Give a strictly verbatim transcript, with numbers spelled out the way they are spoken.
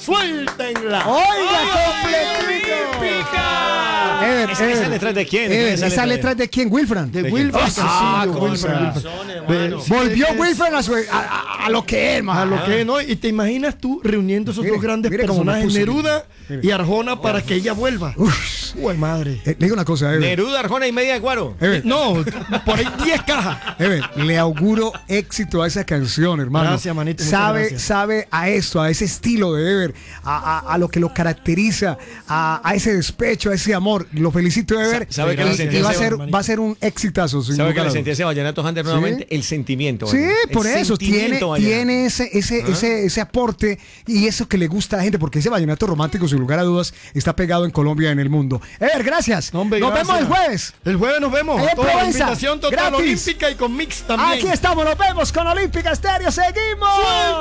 ¡Suéltenla! ¡Oiga, completito! Ever, ¿Esa, Ever, ¿Esa letra es de quién? Ever, ¿Esa, ¿Esa letra es de quién? Wilfran. De Wilfran. Ah, con Wilfran. razón, Ve, sí, Volvió es- Wilfran a, su- a, a- a lo que es, man. A lo que no, y te imaginas tú reuniendo esos Mire, dos grandes mire cómo me personajes, puse. Neruda Mire. y Arjona, para que ella vuelva. Uf. Uy, madre. Eh, le digo una cosa, Ever. Neruda, Arjona y media de Guaro. Ever, No, por ahí diez cajas. Ever, le auguro éxito a esa canción, hermano. Gracias, manito, muchas Sabe, gracias. sabe a esto, a ese estilo de Ever, a, a- a lo que lo caracteriza, a, a ese despecho, a ese amor. Lo felicito, Ever. Sa- sabe que y, le y sentí va a ese ser, hermanito. va a ser un exitazo. sin ¿Sabe lugar que a le dudas. sentí ese Vallenato Hunter nuevamente? El sentimiento. Sí, vallenato. por El eso tiene, sentimiento vallenato. tiene ese, ese, ¿Ah? ese, ese aporte y eso que le gusta a la gente, porque ese vallenato romántico, sin lugar a dudas, está pegado en Colombia y en el mundo. Ever, gracias. No, hombre, Nos gracias. vemos el jueves. El jueves nos vemos. Ahí en Toda la Provenza, invitación total gratis. olímpica y con mix también. Aquí estamos, nos vemos con Olímpica Estéreo. Seguimos.